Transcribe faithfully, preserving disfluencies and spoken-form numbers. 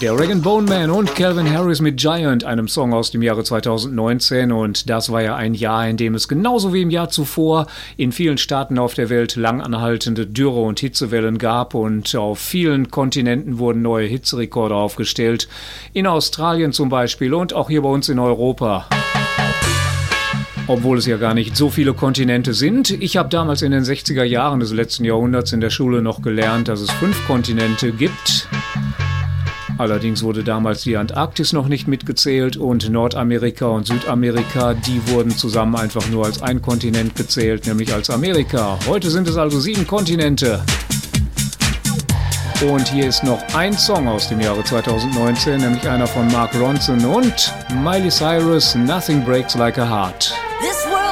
Der Rag and Bone Man und Calvin Harris mit Giant, einem Song aus dem Jahre zweitausendneunzehn, und das war ja ein Jahr, in dem es genauso wie im Jahr zuvor in vielen Staaten auf der Welt lang anhaltende Dürre- und Hitzewellen gab und auf vielen Kontinenten wurden neue Hitzerekorde aufgestellt, in Australien zum Beispiel und auch hier bei uns in Europa. Obwohl es ja gar nicht so viele Kontinente sind. Ich habe damals in den sechziger Jahren des letzten Jahrhunderts in der Schule noch gelernt, dass es fünf Kontinente gibt. Allerdings wurde damals die Antarktis noch nicht mitgezählt und Nordamerika und Südamerika, die wurden zusammen einfach nur als ein Kontinent gezählt, nämlich als Amerika. Heute sind es also sieben Kontinente. Und hier ist noch ein Song aus dem Jahre zweitausendneunzehn, nämlich einer von Mark Ronson und Miley Cyrus, Nothing Breaks Like a Heart.